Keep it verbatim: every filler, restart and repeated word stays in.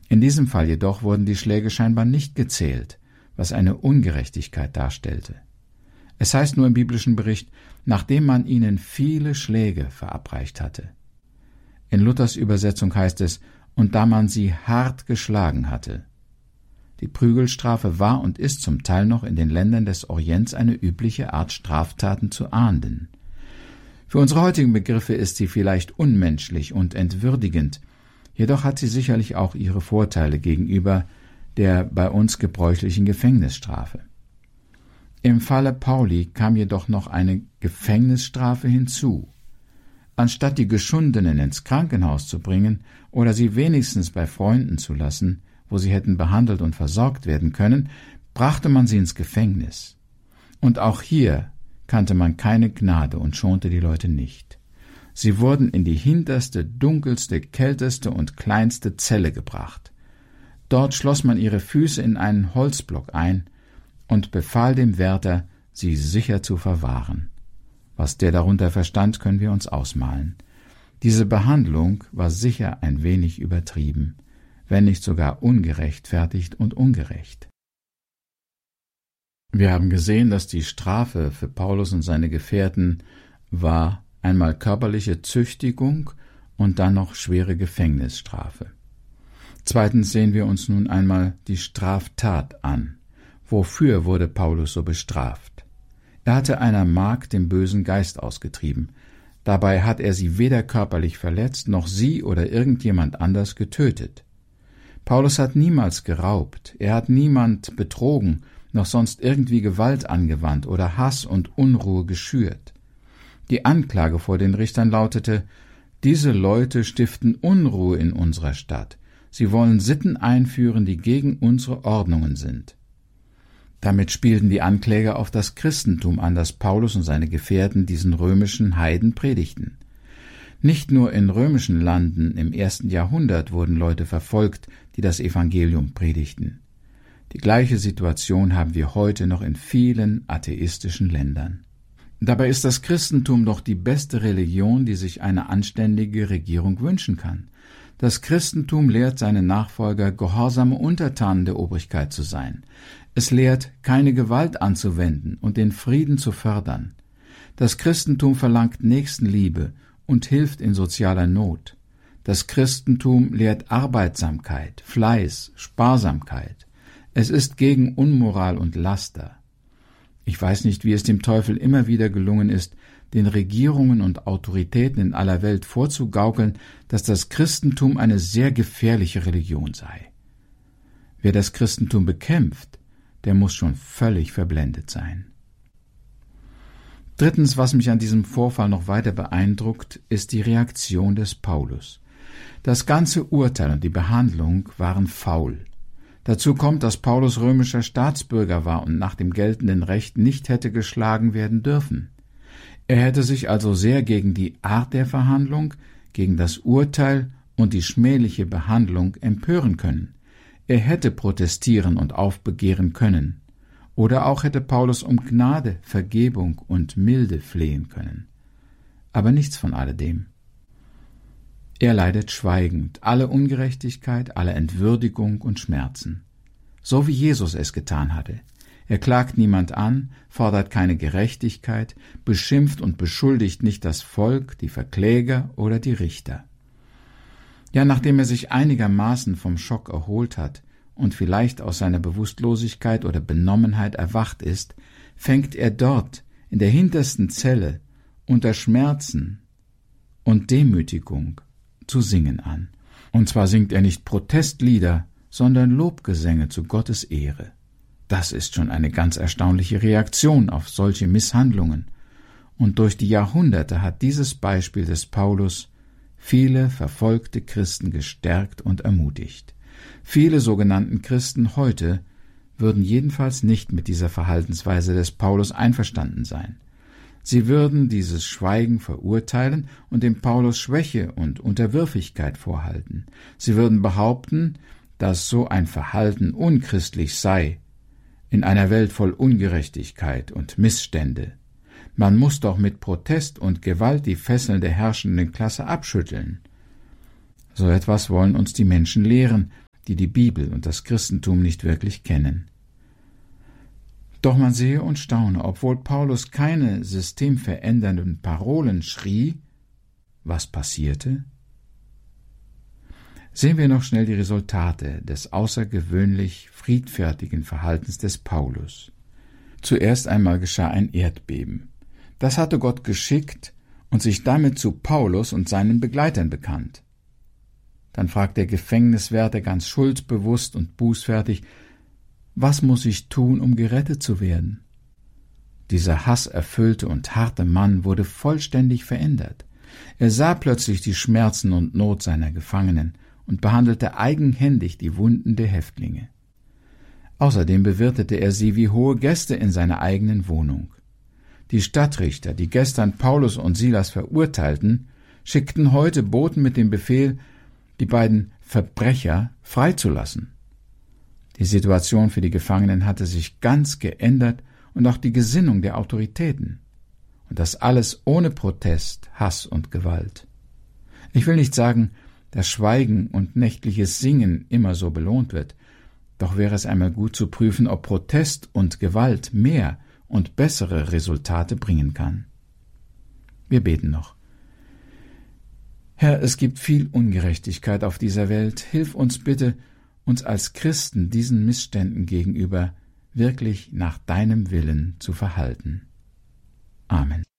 In diesem Fall jedoch wurden die Schläge scheinbar nicht gezählt, was eine Ungerechtigkeit darstellte. Es heißt nur im biblischen Bericht, nachdem man ihnen viele Schläge verabreicht hatte. In Luthers Übersetzung heißt es, und da man sie hart geschlagen hatte. Die Prügelstrafe war und ist zum Teil noch in den Ländern des Orients eine übliche Art, Straftaten zu ahnden. Für unsere heutigen Begriffe ist sie vielleicht unmenschlich und entwürdigend, jedoch hat sie sicherlich auch ihre Vorteile gegenüber der bei uns gebräuchlichen Gefängnisstrafe. Im Falle Pauli kam jedoch noch eine Gefängnisstrafe hinzu. Anstatt die Geschundenen ins Krankenhaus zu bringen oder sie wenigstens bei Freunden zu lassen, wo sie hätten behandelt und versorgt werden können, brachte man sie ins Gefängnis. Und auch hier kannte man keine Gnade und schonte die Leute nicht. Sie wurden in die hinterste, dunkelste, kälteste und kleinste Zelle gebracht. Dort schloss man ihre Füße in einen Holzblock ein und befahl dem Wärter, sie sicher zu verwahren. Was der darunter verstand, können wir uns ausmalen. Diese Behandlung war sicher ein wenig übertrieben, wenn nicht sogar ungerechtfertigt und ungerecht. Wir haben gesehen, dass die Strafe für Paulus und seine Gefährten war einmal körperliche Züchtigung und dann noch schwere Gefängnisstrafe. Zweitens sehen wir uns nun einmal die Straftat an. Wofür wurde Paulus so bestraft? Er hatte einer Magd den bösen Geist ausgetrieben. Dabei hat er sie weder körperlich verletzt, noch sie oder irgendjemand anders getötet. Paulus hat niemals geraubt, er hat niemand betrogen, noch sonst irgendwie Gewalt angewandt oder Hass und Unruhe geschürt. Die Anklage vor den Richtern lautete: Diese Leute stiften Unruhe in unserer Stadt. Sie wollen Sitten einführen, die gegen unsere Ordnungen sind. Damit spielten die Ankläger auf das Christentum an, das Paulus und seine Gefährten diesen römischen Heiden predigten. Nicht nur in römischen Landen im ersten Jahrhundert wurden Leute verfolgt, die das Evangelium predigten. Die gleiche Situation haben wir heute noch in vielen atheistischen Ländern. Dabei ist das Christentum doch die beste Religion, die sich eine anständige Regierung wünschen kann. Das Christentum lehrt seine Nachfolger, gehorsame Untertanen der Obrigkeit zu sein. Es lehrt, keine Gewalt anzuwenden und den Frieden zu fördern. Das Christentum verlangt Nächstenliebe und hilft in sozialer Not. Das Christentum lehrt Arbeitsamkeit, Fleiß, Sparsamkeit. Es ist gegen Unmoral und Laster. Ich weiß nicht, wie es dem Teufel immer wieder gelungen ist, den Regierungen und Autoritäten in aller Welt vorzugaukeln, dass das Christentum eine sehr gefährliche Religion sei. Wer das Christentum bekämpft, der muss schon völlig verblendet sein. Drittens, was mich an diesem Vorfall noch weiter beeindruckt, ist die Reaktion des Paulus. Das ganze Urteil und die Behandlung waren faul. Dazu kommt, dass Paulus römischer Staatsbürger war und nach dem geltenden Recht nicht hätte geschlagen werden dürfen. Er hätte sich also sehr gegen die Art der Verhandlung, gegen das Urteil und die schmähliche Behandlung empören können. Er hätte protestieren und aufbegehren können. Oder auch hätte Paulus um Gnade, Vergebung und Milde flehen können. Aber nichts von alledem. Er leidet schweigend alle Ungerechtigkeit, alle Entwürdigung und Schmerzen. So wie Jesus es getan hatte. Er klagt niemand an, fordert keine Gerechtigkeit, beschimpft und beschuldigt nicht das Volk, die Verkläger oder die Richter. Ja, nachdem er sich einigermaßen vom Schock erholt hat und vielleicht aus seiner Bewusstlosigkeit oder Benommenheit erwacht ist, fängt er dort, in der hintersten Zelle, unter Schmerzen und Demütigung zu singen an. Und zwar singt er nicht Protestlieder, sondern Lobgesänge zu Gottes Ehre. Das ist schon eine ganz erstaunliche Reaktion auf solche Misshandlungen. Und durch die Jahrhunderte hat dieses Beispiel des Paulus viele verfolgte Christen gestärkt und ermutigt. Viele sogenannten Christen heute würden jedenfalls nicht mit dieser Verhaltensweise des Paulus einverstanden sein. Sie würden dieses Schweigen verurteilen und dem Paulus Schwäche und Unterwürfigkeit vorhalten. Sie würden behaupten, dass so ein Verhalten unchristlich sei, in einer Welt voll Ungerechtigkeit und Missstände. Man muss doch mit Protest und Gewalt die Fesseln der herrschenden Klasse abschütteln. So etwas wollen uns die Menschen lehren, die die Bibel und das Christentum nicht wirklich kennen. Doch man sehe und staune, obwohl Paulus keine systemverändernden Parolen schrie, was passierte? Sehen wir noch schnell die Resultate des außergewöhnlich friedfertigen Verhaltens des Paulus. Zuerst einmal geschah ein Erdbeben. Das hatte Gott geschickt und sich damit zu Paulus und seinen Begleitern bekannt. Dann fragt der Gefängniswärter ganz schuldbewusst und bußfertig: Was muss ich tun, um gerettet zu werden? Dieser hasserfüllte und harte Mann wurde vollständig verändert. Er sah plötzlich die Schmerzen und Not seiner Gefangenen und behandelte eigenhändig die Wunden der Häftlinge. Außerdem bewirtete er sie wie hohe Gäste in seiner eigenen Wohnung. Die Stadtrichter, die gestern Paulus und Silas verurteilten, schickten heute Boten mit dem Befehl, die beiden Verbrecher freizulassen. Die Situation für die Gefangenen hatte sich ganz geändert und auch die Gesinnung der Autoritäten. Und das alles ohne Protest, Hass und Gewalt. Ich will nicht sagen, dass Schweigen und nächtliches Singen immer so belohnt wird, doch wäre es einmal gut zu prüfen, ob Protest und Gewalt mehr und bessere Resultate bringen kann. Wir beten noch. Herr, es gibt viel Ungerechtigkeit auf dieser Welt. Hilf uns bitte, uns als Christen diesen Missständen gegenüber wirklich nach deinem Willen zu verhalten. Amen.